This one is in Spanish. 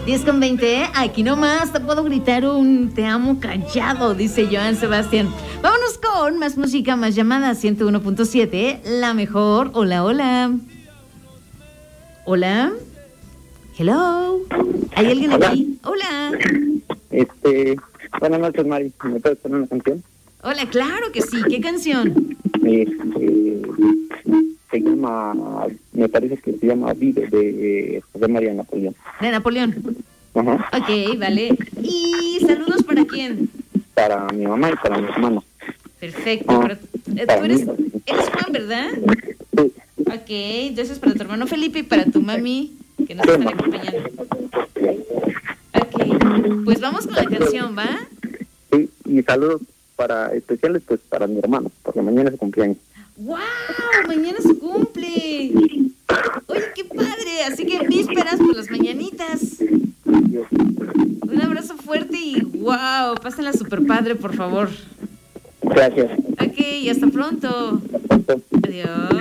10:20, aquí nomás te puedo gritar un te amo callado, dice Joan Sebastián. Vámonos con más música, más llamadas. 101.7, la mejor. Hola, hola. Hola. Hello. ¿Hay alguien aquí? Hola. Buenas noches, Mari. ¿Me puedes poner una canción? Hola, claro que sí. ¿Qué canción? Se llama, me parece que se llama Vive, de José María Napoleón. De Napoleón. Ajá. Ok, vale. ¿Y saludos para quién? Para mi mamá y para mi hermano. Perfecto. Tú eres Juan, ¿verdad? Sí. Ok, entonces para tu hermano Felipe y para tu mami, que nos están acompañando. Ok, pues vamos con la canción, ¿va? Sí, y saludos especiales pues para mi hermano, porque mañana es su cumpleaños. ¡Wow! Mañana se cumple. Oye, qué padre. Así que vísperas por las mañanitas. Un abrazo fuerte y wow, pásenla súper padre, por favor. Gracias. Ok, y hasta pronto. Adiós.